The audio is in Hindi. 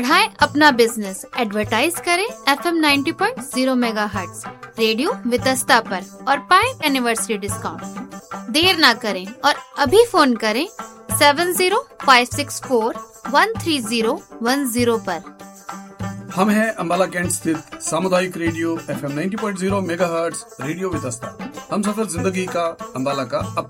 बढ़ाएं अपना बिजनेस, एडवर्टाइज करें FM 90.0 मेगाहर्ट्ज रेडियो वितस्ता पर और पाएं एनिवर्सरी डिस्काउंट। देर ना करें और अभी फोन करें 7056413010 पर। हम हैं अंबाला कैंट स्थित सामुदायिक radio FM 90.0 megahertz radio Vitasta. हम सफर जिंदगी का, अंबाला का अपना।